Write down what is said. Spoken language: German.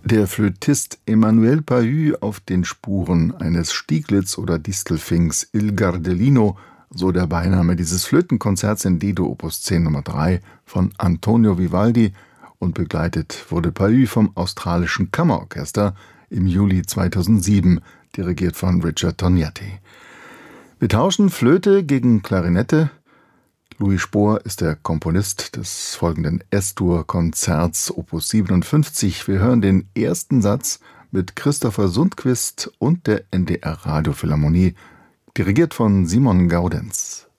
Der Flötist Emmanuel Pahud auf den Spuren eines Stieglitz oder Distelfinks Il Gardelino, so der Beiname dieses Flötenkonzerts in D-Dur Opus 10 Nummer 3 von Antonio Vivaldi, und begleitet wurde Pahud vom Australischen Kammerorchester im Juli 2007, dirigiert von Richard Tognetti. Wir tauschen Flöte gegen Klarinette. Louis Spohr ist der Komponist des folgenden S-Dur-Konzerts Opus 57. Wir hören den ersten Satz mit Christopher Sundquist und der NDR Radiophilharmonie, dirigiert von Simon Gaudenz.